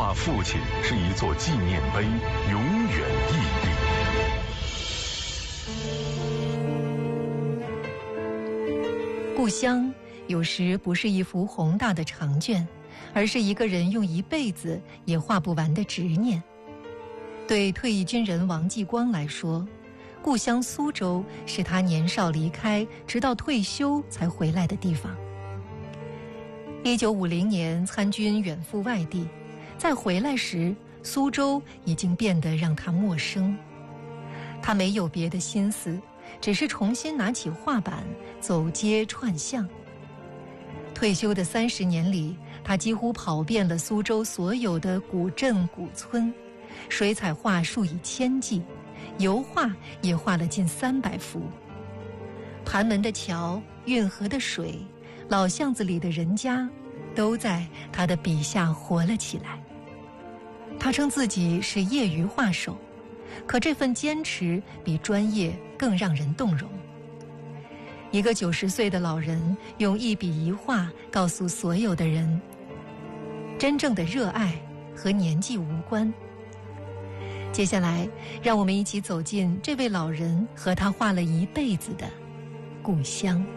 画父亲是一座纪念碑，永远屹立。故乡有时不是一幅宏大的长卷，而是一个人用一辈子也画不完的执念。对退役军人王继光来说，故乡苏州是他年少离开，直到退休才回来的地方。1950年参军远赴外地，再回来时，苏州已经变得让他陌生。他没有别的心思，只是重新拿起画板，走街串巷。退休的30年里，他几乎跑遍了苏州所有的古镇古村，水彩画数以千计，油画也画了近300幅。盘门的桥，运河的水，老巷子里的人家，都在他的笔下活了起来。他称自己是业余画手，可这份坚持比专业更让人动容。一个90岁的老人用一笔一画告诉所有的人，真正的热爱和年纪无关。接下来，让我们一起走进这位老人和他画了一辈子的故乡。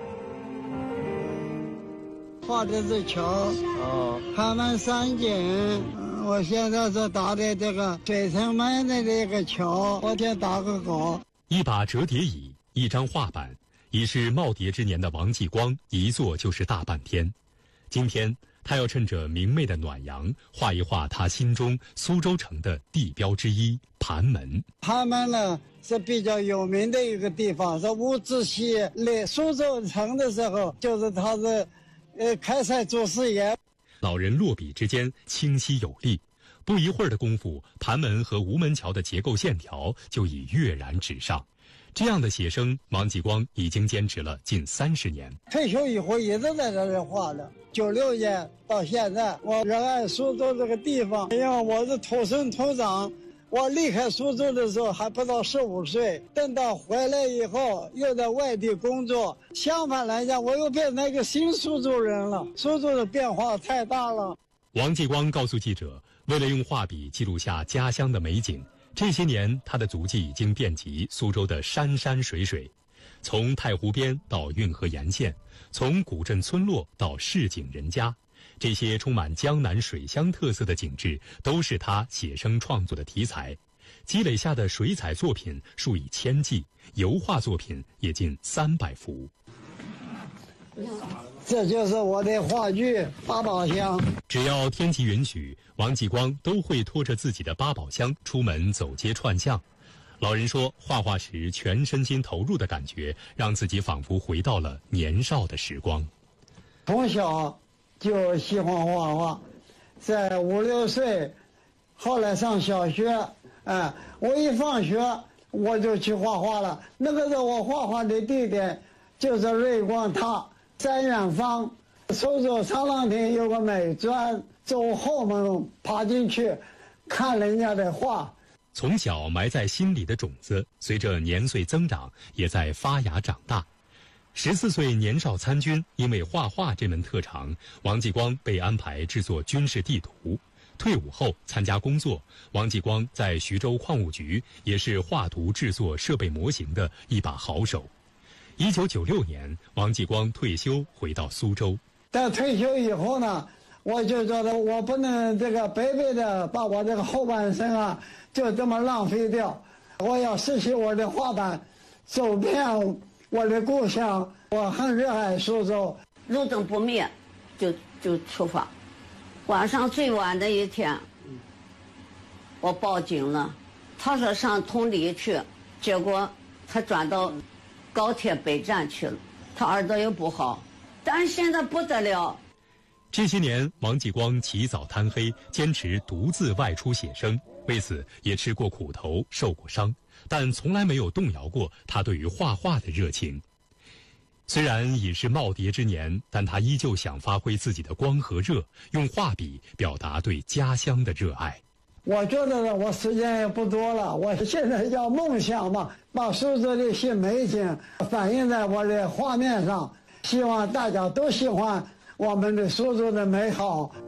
画的是桥，盘门三景。我现在是打的这个水城门的这个桥，我先打个稿。 一把折叠椅，一张画板，已是耄耋之年的王继光一坐就是大半天。今天他要趁着明媚的暖阳，画一画他心中苏州城的地标之一盘门。 盘门呢是比较有名的一个地方，是伍子胥来苏州城的时候，就是他是开采祖师爷。 老人落笔之间清晰有力，不一会儿的功夫，盘门和吴门桥的结构线条就已跃然纸上。这样的写生，王继光已经坚持了近30年。 退休以后一直在这里画的，96年到现在，我热爱苏州这个地方，因为我是土生土长。我离开苏州的时候还不到15岁，等到回来以后又在外地工作，相反来讲，我又变成一个新苏州人了。苏州的变化太大了。 王继光告诉记者，为了用画笔记录下家乡的美景，这些年他的足迹已经遍及苏州的山山水水，从太湖边到运河沿线，从古镇村落到市井人家，这些充满江南水乡特色的景致都是他写生创作的题材。积累下的水彩作品数以千计，油画作品也近300幅。 这就是我的话剧八宝箱。 只要天气允许，王继光都会拖着自己的八宝箱出门走街串巷。老人说，画画时全身心投入的感觉，让自己仿佛回到了年少的时光。 从小就喜欢画画，在5、6岁，后来上小学，我一放学我就去画画了。那个时候我画画的地点就是瑞光塔3元坊，苏州长廊亭有个美专，走后门爬进去看人家的画。 从小埋在心里的种子，随着年岁增长，也在发芽长大。14岁年少参军，因为画画这门特长，王继光被安排制作军事地图。退伍后参加工作，王继光在徐州矿务局也是画图制作设备模型的一把好手。1996年，王继光退休回到苏州。 但退休以后呢，我就觉得我不能这个白白的把我这个后半生就这么浪费掉。我要拾起我的画板，走遍我的故乡。我很热爱苏州。 路灯不灭，就出发。晚上最晚的一天，我报警了。他说上同里去，结果他转到高铁北站去了。他耳朵又不好，但是现在不得了。 这些年，王继光起早贪黑，坚持独自外出写生，为此也吃过苦头，受过伤，但从来没有动摇过他对于画画的热情。虽然已是耄耋之年，但他依旧想发挥自己的光和热，用画笔表达对家乡的热爱。 我觉得呢，我时间也不多了，我现在要梦想嘛，把苏州的新美景反映在我的画面上，希望大家都喜欢我们的苏州的美好。